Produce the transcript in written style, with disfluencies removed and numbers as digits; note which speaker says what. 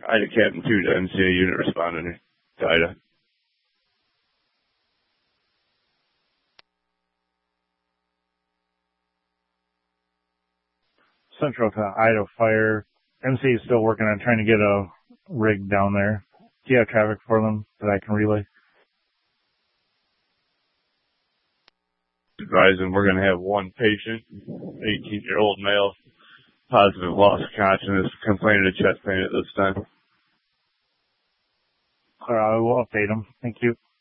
Speaker 1: Ida Captain 2 to NCA unit responding to Ida.
Speaker 2: Central to Ida Fire. NCA is still working on trying to get a rig down there. Do you have traffic for them that I can relay?
Speaker 1: Advising we're going to have one patient, 18-year-old male, positive loss of consciousness, complaining of chest pain at this time.
Speaker 2: I will update them. Thank you.